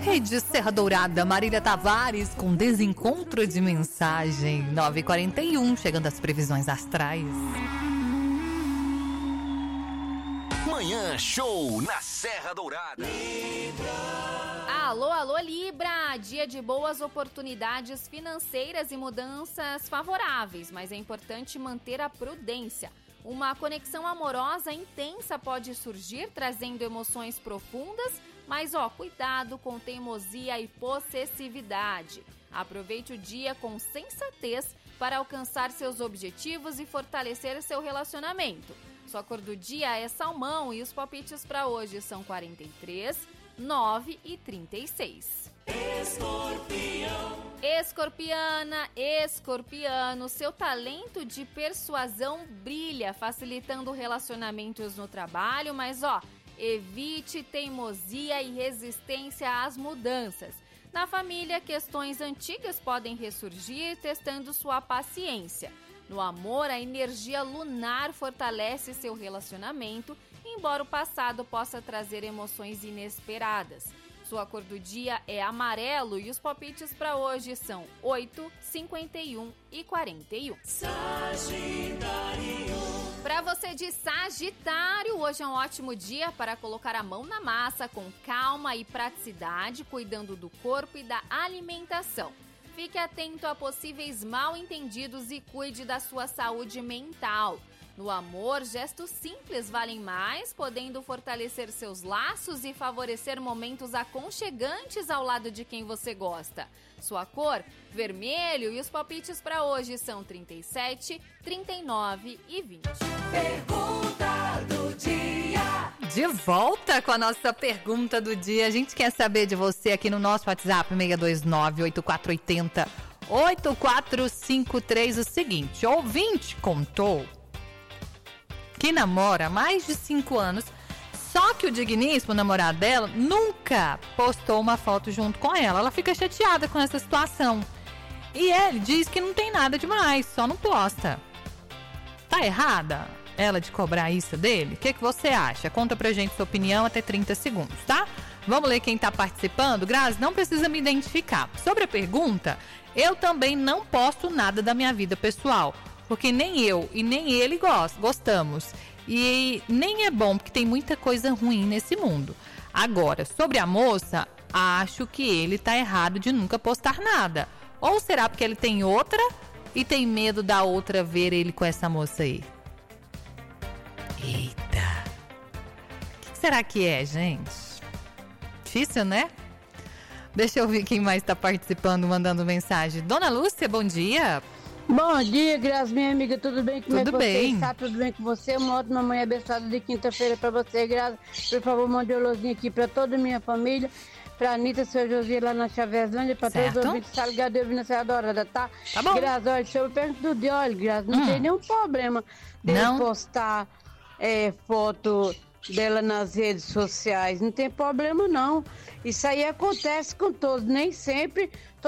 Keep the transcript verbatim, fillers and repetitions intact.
Rede Serra Dourada, Marília Tavares com desencontro de mensagem. nove e quarenta e um, chegando às previsões astrais. Manhã Show na Serra Dourada. Alô, alô, Libra! Dia de boas oportunidades financeiras e mudanças favoráveis, mas é importante manter a prudência. Uma conexão amorosa intensa pode surgir, trazendo emoções profundas, mas ó, cuidado com teimosia e possessividade. Aproveite o dia com sensatez para alcançar seus objetivos e fortalecer seu relacionamento. Sua cor do dia é salmão e os palpites para hoje são quarenta e três, nove e trinta e seis. Escorpião. Escorpiana, escorpiano, seu talento de persuasão brilha, facilitando relacionamentos no trabalho, mas ó, evite teimosia e resistência às mudanças. Na família, questões antigas podem ressurgir, testando sua paciência. No amor, a energia lunar fortalece seu relacionamento, embora o passado possa trazer emoções inesperadas. Sua cor do dia é amarelo e os palpites para hoje são oito, cinquenta e um e quarenta e um. Sagitário. Para você de Sagitário, hoje é um ótimo dia para colocar a mão na massa com calma e praticidade, cuidando do corpo e da alimentação. Fique atento a possíveis mal-entendidos e cuide da sua saúde mental. No amor, gestos simples valem mais, podendo fortalecer seus laços e favorecer momentos aconchegantes ao lado de quem você gosta. Sua cor, vermelho, e os palpites para hoje são trinta e sete, trinta e nove e vinte. Pergunta do dia. De volta com a nossa pergunta do dia. A gente quer saber de você aqui no nosso WhatsApp seis dois nove, oito quatro oito zero, oito quatro cinco três o seguinte: o ouvinte contou que namora há mais de cinco anos, só que o digníssimo namorado dela nunca postou uma foto junto com ela. Ela fica chateada com essa situação. E ele diz que não tem nada demais, só não posta. Tá errada ela de cobrar isso dele? O que, que você acha? Conta pra gente sua opinião, até trinta segundos, tá? Vamos ler quem tá participando? Grazi, não precisa me identificar. Sobre a pergunta, eu também não posto nada da minha vida pessoal, porque nem eu e nem ele gost, gostamos. E nem é bom, porque tem muita coisa ruim nesse mundo. Agora, sobre a moça, acho que ele tá errado de nunca postar nada. Ou será porque ele tem outra e tem medo da outra ver ele com essa moça aí? Eita! O que será que é, gente? Difícil, né? Deixa eu ver quem mais tá participando, mandando mensagem. Dona Lúcia, bom dia! Bom dia, Grazi, minha amiga, tudo bem? Como tudo é que bem. você está? Tudo bem com você? Uma ótima manhã abençoada de quinta-feira para você, Grazi. Por favor, mande um alôzinho aqui para toda a minha família, para a Anitta, seu Josi lá na Chavezlândia, para todos os ouvintes, tá ligado? Eu vi na Serra Dourada, tá? Tá bom. Grazi, olha, sobre a pergunta do dia, olha, Grazi, não hum. tem nenhum problema dele não. postar é, foto dela nas redes sociais, não tem problema não. Isso aí acontece com todos, nem sempre